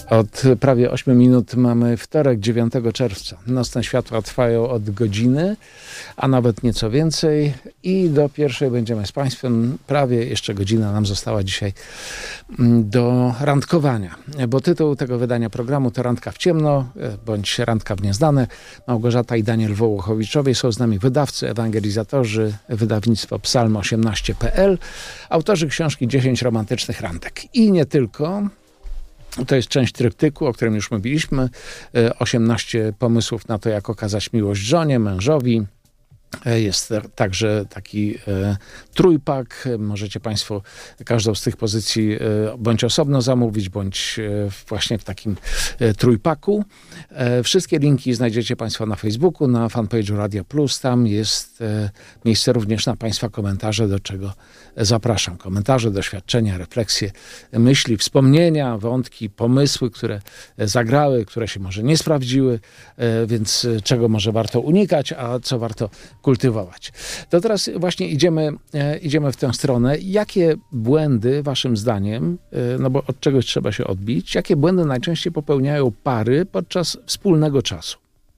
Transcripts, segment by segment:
Od prawie 8 minut mamy wtorek, 9 czerwca. Nocne światła trwają od godziny, a nawet nieco więcej. I do pierwszej będziemy z Państwem. Prawie jeszcze godzina nam została dzisiaj do randkowania. Bo tytuł tego wydania programu to Randka w ciemno, bądź Randka w nieznane. Małgorzata i Daniel Wołochowiczowie są z nami wydawcy, ewangelizatorzy, wydawnictwo psalm18.pl, autorzy książki 10 romantycznych randek. I nie tylko. To jest część tryptyku, o którym już mówiliśmy. 18 pomysłów na to, jak okazać miłość żonie, mężowi. Jest także taki trójpak. Możecie Państwo każdą z tych pozycji bądź osobno zamówić, bądź właśnie w takim trójpaku. Wszystkie linki znajdziecie Państwo na Facebooku, na fanpage'u Radio Plus. Tam jest miejsce również na Państwa komentarze, do czego zapraszam. Komentarze, doświadczenia, refleksje, myśli, wspomnienia, wątki, pomysły, które zagrały, które się może nie sprawdziły, więc czego może warto unikać, a co warto kultywować. To teraz właśnie idziemy w tę stronę. Jakie błędy waszym zdaniem, no bo od czegoś trzeba się odbić, jakie błędy najczęściej popełniają pary podczas wspólnego czasu?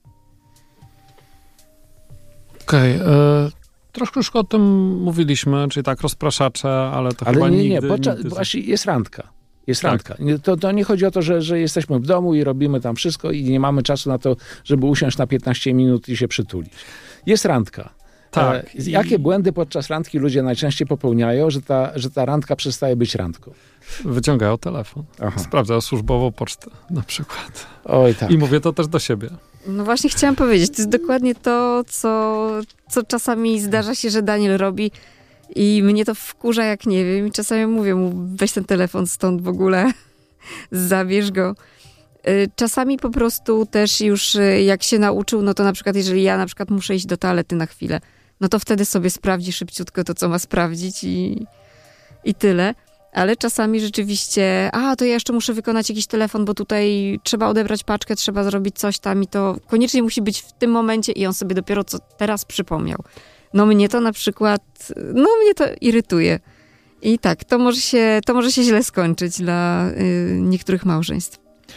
Okej, troszkę już o tym mówiliśmy, czyli tak rozpraszacze, ale to chyba nigdy... Właśnie jest randka. Jest randka. To nie chodzi o to, że jesteśmy w domu i robimy tam wszystko i nie mamy czasu na to, żeby usiąść na 15 minut i się przytulić. Jest randka. Tak. Jakie błędy podczas randki ludzie najczęściej popełniają, że ta randka przestaje być randką? Wyciągają telefon. Sprawdzają służbową pocztę na przykład. Oj, tak. I mówię to też do siebie. No właśnie chciałam powiedzieć, to jest dokładnie to, co czasami zdarza się, że Daniel robi i mnie to wkurza jak nie wiem i czasami mówię mu, weź ten telefon stąd w ogóle, zabierz go. Czasami po prostu też już jak się nauczył, no to na przykład jeżeli ja na przykład muszę iść do toalety na chwilę, no to wtedy sobie sprawdzi szybciutko to, co ma sprawdzić i tyle. Ale czasami rzeczywiście, to ja jeszcze muszę wykonać jakiś telefon, bo tutaj trzeba odebrać paczkę, trzeba zrobić coś tam i to koniecznie musi być w tym momencie i on sobie dopiero co teraz przypomniał. No mnie to na przykład, mnie to irytuje. I tak, to może się źle skończyć dla niektórych małżeństw.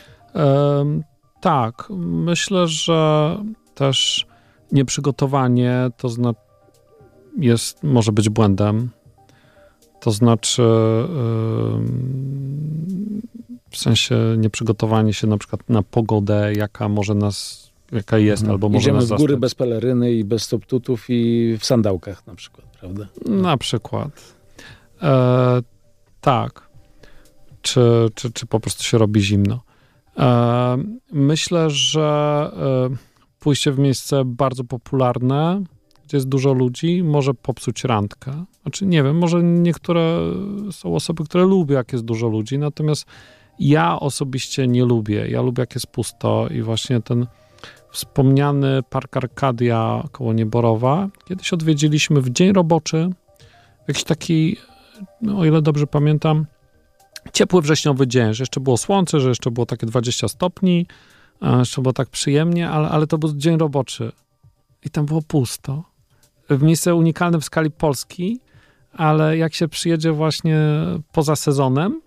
Tak, myślę, że też nieprzygotowanie może być błędem. To znaczy w sensie nieprzygotowanie się na przykład na pogodę, jaka jest, albo może Idziemy nas w góry zastać. bez peleryny i bez stoptutów i w sandałkach na przykład, prawda? Na przykład. Tak. Czy po prostu się robi zimno. Myślę, że pójście w miejsce bardzo popularne, gdzie jest dużo ludzi, może popsuć randkę. Znaczy, nie wiem, może niektóre są osoby, które lubią, jak jest dużo ludzi, natomiast ja osobiście nie lubię. Ja lubię, jak jest pusto i właśnie ten wspomniany Park Arkadia koło Nieborowa, kiedyś odwiedziliśmy w dzień roboczy, jakiś taki, o ile dobrze pamiętam, ciepły wrześniowy dzień, że jeszcze było słońce, że jeszcze było takie 20 stopni, jeszcze było tak przyjemnie, ale to był dzień roboczy i tam było pusto. Miejsce unikalne w skali Polski, ale jak się przyjedzie właśnie poza sezonem,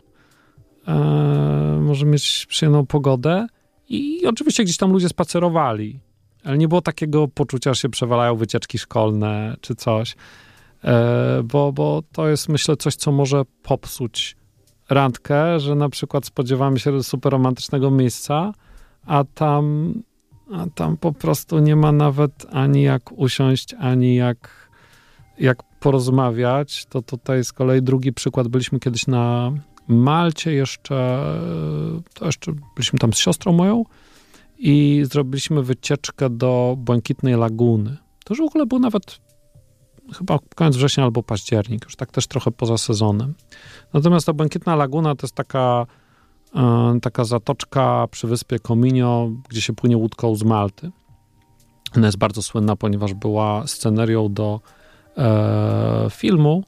może mieć przyjemną pogodę i oczywiście gdzieś tam ludzie spacerowali, ale nie było takiego poczucia, że się przewalają wycieczki szkolne czy coś, bo to jest, myślę, coś, co może popsuć randkę, że na przykład spodziewamy się super romantycznego miejsca, a tam po prostu nie ma nawet ani jak usiąść, ani jak porozmawiać. To tutaj z kolei drugi przykład. Byliśmy kiedyś na Malcie jeszcze byliśmy tam z siostrą moją i zrobiliśmy wycieczkę do Błękitnej Laguny. To już w ogóle był nawet chyba koniec września albo październik, już tak też trochę poza sezonem. Natomiast ta Błękitna Laguna to jest taka zatoczka przy wyspie Comino, gdzie się płynie łódką z Malty. Ona jest bardzo słynna, ponieważ była scenerią do filmu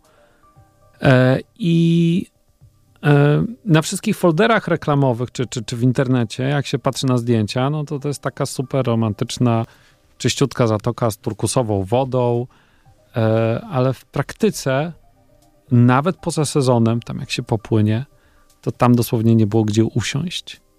i na wszystkich folderach reklamowych czy w internecie, jak się patrzy na zdjęcia, no to jest taka super romantyczna, czyściutka zatoka z turkusową wodą, ale w praktyce nawet poza sezonem, tam jak się popłynie, to tam dosłownie nie było gdzie usiąść.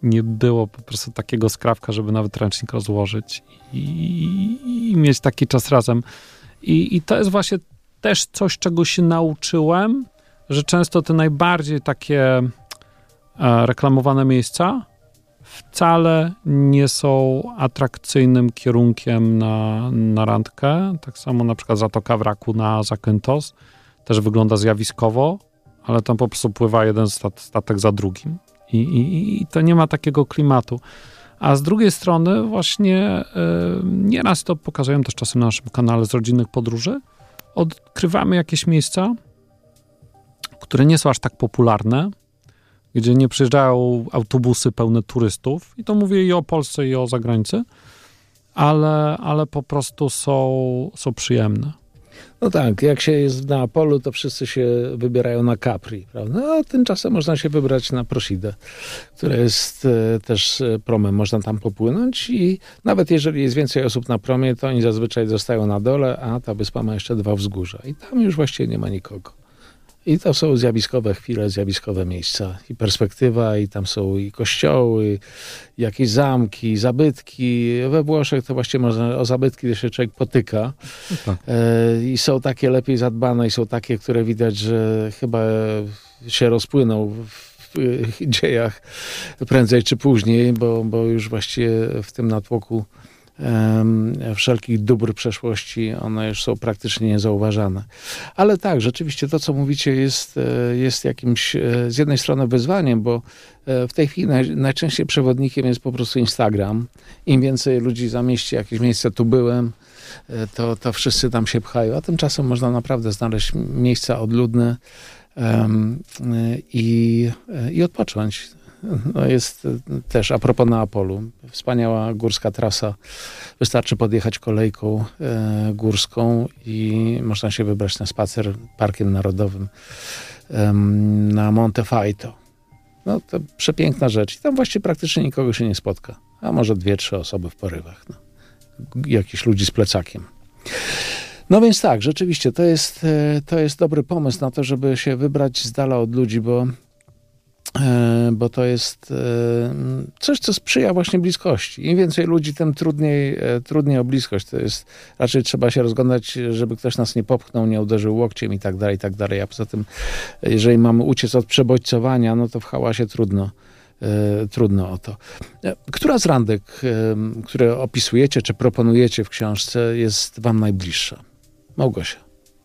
nie było po prostu takiego skrawka, żeby nawet ręcznik rozłożyć i mieć taki czas razem. I to jest właśnie też coś, czego się nauczyłem, że często te najbardziej takie reklamowane miejsca wcale nie są atrakcyjnym kierunkiem na randkę. Tak samo na przykład Zatoka Wraku na Zakynthos też wygląda zjawiskowo, ale tam po prostu pływa jeden statek za drugim. I to nie ma takiego klimatu. A z drugiej strony właśnie nieraz to pokazujemy też czasem na naszym kanale z rodzinnych podróży. Odkrywamy jakieś miejsca, które nie są aż tak popularne, gdzie nie przyjeżdżają autobusy pełne turystów. I to mówię i o Polsce, i o zagranicy, ale po prostu są przyjemne. No tak, jak się jest na polu, to wszyscy się wybierają na Capri, prawda? A tymczasem można się wybrać na Procida, które jest też promem. Można tam popłynąć i nawet jeżeli jest więcej osób na promie, to oni zazwyczaj zostają na dole, a ta wyspa ma jeszcze 2 wzgórza. I tam już właściwie nie ma nikogo. I to są zjawiskowe chwile, zjawiskowe miejsca. I perspektywa, i tam są i kościoły, i jakieś zamki, zabytki. We Włoszech to właściwie można o zabytki, gdzie się człowiek potyka. Tak. I są takie lepiej zadbane, i są takie, które widać, że chyba się rozpłyną w dziejach prędzej czy później, bo już właściwie w tym natłoku wszelkich dóbr przeszłości, one już są praktycznie niezauważane. Ale tak, rzeczywiście to, co mówicie, jest jakimś z jednej strony wyzwaniem, bo w tej chwili najczęściej przewodnikiem jest po prostu Instagram. Im więcej ludzi zamieści jakieś miejsce, tu byłem, to wszyscy tam się pchają, a tymczasem można naprawdę znaleźć miejsca odludne i odpocząć. No jest też, a propos Neapolu, wspaniała górska trasa. Wystarczy podjechać kolejką górską i można się wybrać na spacer Parkiem Narodowym na Monte Faito. No to przepiękna rzecz. I tam właściwie praktycznie nikogo się nie spotka. A może 2-3 osoby w porywach. No. Jakichś ludzi z plecakiem. No więc tak, rzeczywiście to jest dobry pomysł na to, żeby się wybrać z dala od ludzi, bo to jest coś, co sprzyja właśnie bliskości. Im więcej ludzi, tym trudniej o bliskość. To jest, raczej trzeba się rozglądać, żeby ktoś nas nie popchnął, nie uderzył łokciem i tak dalej, i tak dalej. A poza tym, jeżeli mamy uciec od przebodźcowania, no to w hałasie trudno o to. Która z randek, które opisujecie, czy proponujecie w książce, jest wam najbliższa? Małgosia.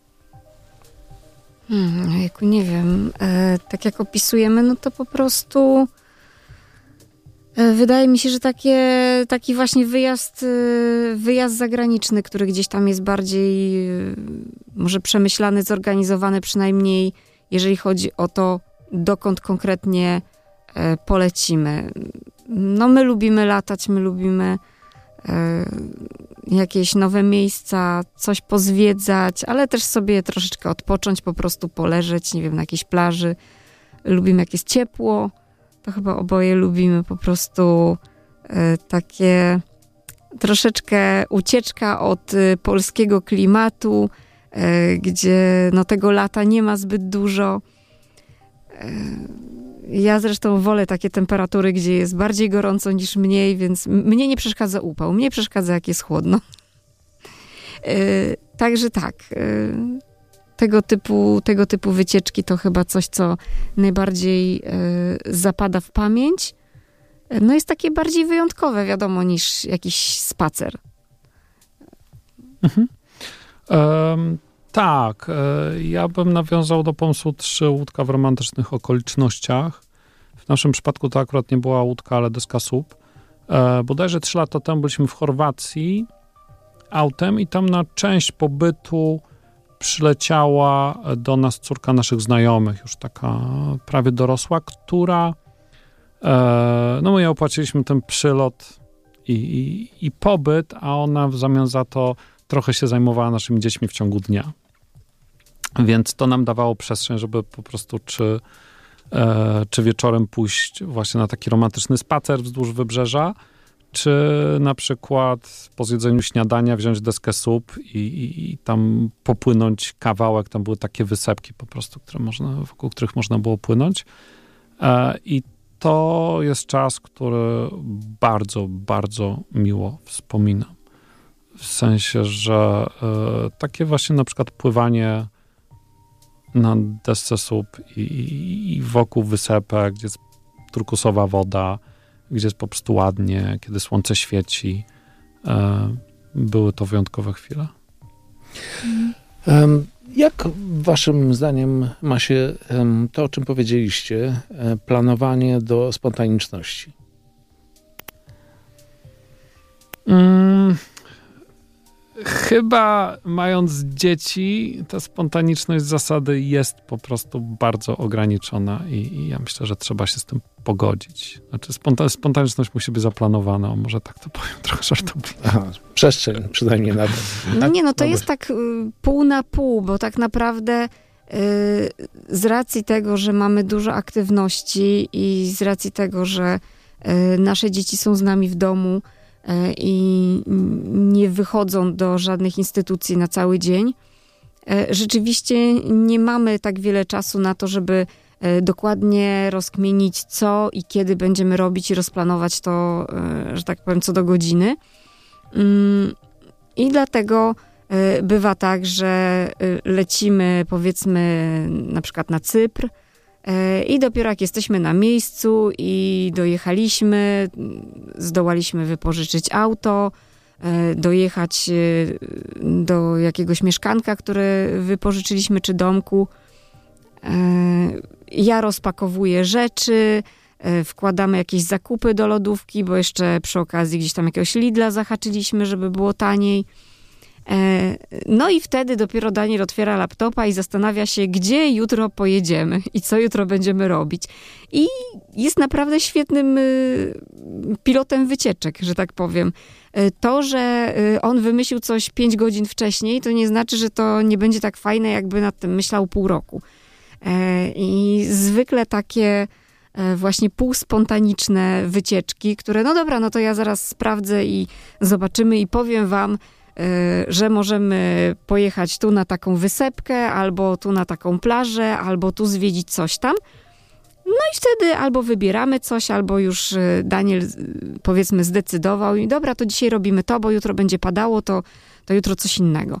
Ojejku, nie wiem. Tak jak opisujemy, no to po prostu wydaje mi się, że taki właśnie wyjazd zagraniczny, który gdzieś tam jest bardziej może przemyślany, zorganizowany, przynajmniej jeżeli chodzi o to, dokąd konkretnie polecimy. No my lubimy latać, my lubimy jakieś nowe miejsca, coś pozwiedzać, ale też sobie troszeczkę odpocząć, po prostu poleżeć, nie wiem, na jakiejś plaży. Lubimy jak jest ciepło, to chyba oboje lubimy po prostu takie troszeczkę ucieczka od polskiego klimatu, gdzie no tego lata nie ma zbyt dużo. Ja zresztą wolę takie temperatury, gdzie jest bardziej gorąco niż mniej, więc mnie nie przeszkadza upał, mnie przeszkadza jak jest chłodno. Także tak, tego typu wycieczki to chyba coś, co najbardziej zapada w pamięć. No jest takie bardziej wyjątkowe, wiadomo, niż jakiś spacer. Mhm. Tak, ja bym nawiązał do pomysłu 3 łódka w romantycznych okolicznościach. W naszym przypadku to akurat nie była łódka, ale deska SUP. Bodajże 3 lata temu byliśmy w Chorwacji autem i tam na część pobytu przyleciała do nas córka naszych znajomych, już taka prawie dorosła, która no my jej opłaciliśmy ten przylot i pobyt, a ona w zamian za to trochę się zajmowała naszymi dziećmi w ciągu dnia. Więc to nam dawało przestrzeń, żeby po prostu czy wieczorem pójść właśnie na taki romantyczny spacer wzdłuż wybrzeża, czy na przykład po zjedzeniu śniadania wziąć deskę SUP i tam popłynąć kawałek. Tam były takie wysepki po prostu, wokół których można było płynąć. I to jest czas, który bardzo, bardzo miło wspominam. W sensie, że takie właśnie na przykład pływanie na desce słup i wokół wysepek, gdzie jest turkusowa woda, gdzie jest po prostu ładnie, kiedy słońce świeci. Były to wyjątkowe chwile. Jak waszym zdaniem ma się to, o czym powiedzieliście, planowanie do spontaniczności? Chyba mając dzieci, ta spontaniczność zasady jest po prostu bardzo ograniczona i ja myślę, że trzeba się z tym pogodzić. Znaczy spontaniczność musi być zaplanowana, może tak to powiem trochę żartobliwie. Przestrzeń przynajmniej na to. Tak? Nie, no to jest tak pół na pół, bo tak naprawdę z racji tego, że mamy dużo aktywności i z racji tego, że nasze dzieci są z nami w domu i nie wychodzą do żadnych instytucji na cały dzień, rzeczywiście nie mamy tak wiele czasu na to, żeby dokładnie rozkminić, co i kiedy będziemy robić i rozplanować to, że tak powiem, co do godziny. I dlatego bywa tak, że lecimy, powiedzmy, na przykład na Cypr i dopiero jak jesteśmy na miejscu i dojechaliśmy, zdołaliśmy wypożyczyć auto, dojechać do jakiegoś mieszkanka, które wypożyczyliśmy, czy domku. Ja rozpakowuję rzeczy, wkładamy jakieś zakupy do lodówki, bo jeszcze przy okazji gdzieś tam jakiegoś Lidla zahaczyliśmy, żeby było taniej. No i wtedy dopiero Daniel otwiera laptopa i zastanawia się, gdzie jutro pojedziemy i co jutro będziemy robić. I jest naprawdę świetnym pilotem wycieczek, że tak powiem. To, że on wymyślił coś 5 godzin wcześniej, to nie znaczy, że to nie będzie tak fajne, jakby nad tym myślał pół roku. I zwykle takie właśnie półspontaniczne wycieczki, które no dobra, no to ja zaraz sprawdzę i zobaczymy i powiem wam, że możemy pojechać tu na taką wysepkę, albo tu na taką plażę, albo tu zwiedzić coś tam. No i wtedy albo wybieramy coś, albo już Daniel, powiedzmy, zdecydował i dobra, to dzisiaj robimy to, bo jutro będzie padało, to jutro coś innego.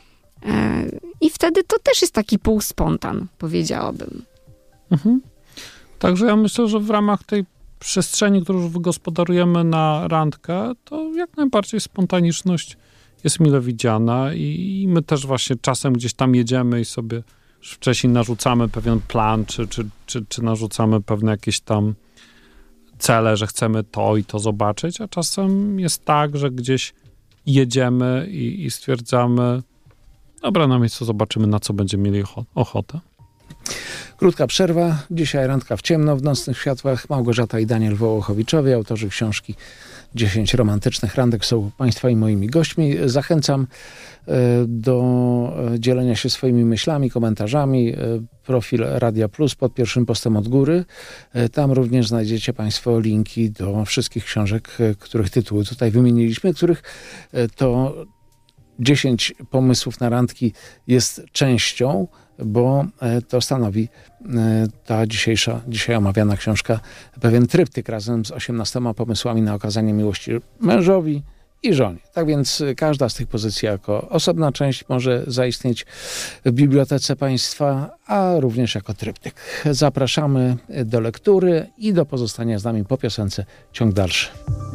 I wtedy to też jest taki półspontan, powiedziałabym. Mhm. Także ja myślę, że w ramach tej przestrzeni, którą już wygospodarujemy na randkę, to jak najbardziej spontaniczność jest mile widziana i my też właśnie czasem gdzieś tam jedziemy i sobie już wcześniej narzucamy pewien plan, czy narzucamy pewne jakieś tam cele, że chcemy to i to zobaczyć, a czasem jest tak, że gdzieś jedziemy i stwierdzamy, dobra, na miejscu zobaczymy, na co będziemy mieli ochotę. Krótka przerwa. Dzisiaj randka w ciemno w nocnych światłach. Małgorzata i Daniel Wołochowiczowie, autorzy książki 10 romantycznych randek, są Państwa i moimi gośćmi. Zachęcam do dzielenia się swoimi myślami, komentarzami. Profil Radia Plus pod pierwszym postem od góry. Tam również znajdziecie Państwo linki do wszystkich książek, których tytuły tutaj wymieniliśmy, których to 10 pomysłów na randki jest częścią, bo to stanowi ta dzisiaj omawiana książka pewien tryptyk razem z 18 pomysłami na okazanie miłości mężowi i żonie. Tak więc każda z tych pozycji jako osobna część może zaistnieć w bibliotece Państwa, a również jako tryptyk. Zapraszamy do lektury i do pozostania z nami po piosence. Ciąg dalszy.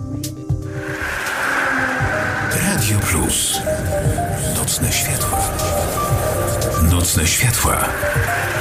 Radio Plus. Nocne światła. Nocne światła.